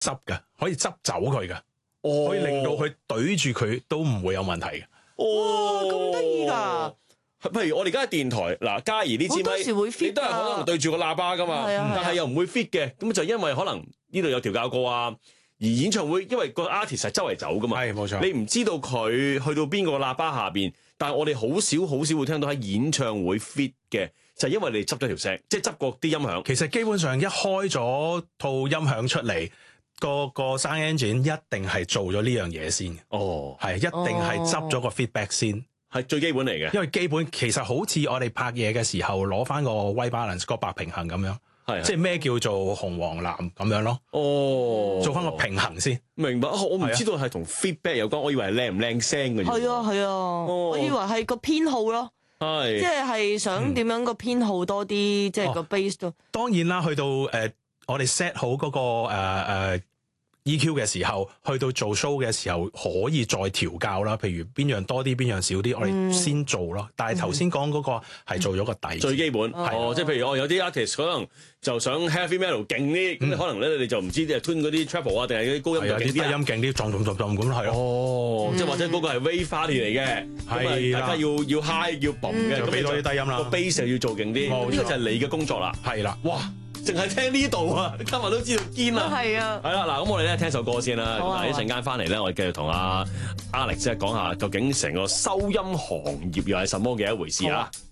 執㗎，可以執走佢㗎，可以令到佢對住佢都唔會有問題嘅。 哦， 咁得意㗎！ 譬如我哋而家喺電台嗱，嘉怡呢支好多時會 fit 你都係可能對住個喇叭噶嘛， 係啊但係又唔會 fit 嘅，咁就因為可能呢度有調教過啊。而演唱會因為個 artist 係周圍走噶嘛， 係冇錯， 你唔知道佢去到邊個喇叭下邊，但係我哋好少會聽到喺演唱會 fit 嘅，就係因為你執咗條聲，即係執過啲音響。 其實基本上一開咗套音響出嚟，個 sound engine 一定係做咗呢樣嘢先嘅。 哦， 係一定係執咗個 feedback 先， 係最基本嚟嘅。 因為基本其實好似我哋拍嘢嘅時候攞翻個 white balance 個白平衡咁樣， 係即係咩叫做紅黃藍咁樣咯。 哦， 做翻個平衡先。 明白。我唔知道係同 feedback 有關，我以為係靚唔靚聲嘅。 係啊係啊，我以為係個編號咯， 係即係想點樣個編號多啲，即係個 base 都。 當然啦，去到我哋 set 好嗰個EQ 嘅時候，去到做 show 嘅時候可以再調校啦。譬如邊樣多啲，邊樣少啲，我哋先做咯。但係頭先講嗰個係做咗個底， 最基本。哦，即係譬如有啲 artist 可能就想 heavy metal 勁啲，咁可能咧你就唔知tune 嗰啲 treble 啊，定係嗰啲高音啲低音勁啲，撞咁係咯。 哦，即係或者嗰個係 wave party 嚟嘅，咁大家要 high 要bomb 嘅， 就俾多啲低音啦。 個 bass 又要做勁啲，呢個就係你嘅工作啦。 係啦， 哇！淨係聽呢度啊，今日都知道堅啦。 係啊， 係啦，嗱，咁我哋咧聽首歌先啦。 好啊， 一陣間翻嚟咧，我哋繼續同阿 Alex 講下究竟成個收音行業又係什麼嘅一回事啊！